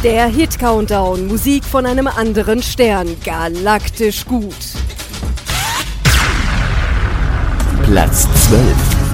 Der Hit-Countdown, Musik von einem anderen Stern, galaktisch gut. Platz 12.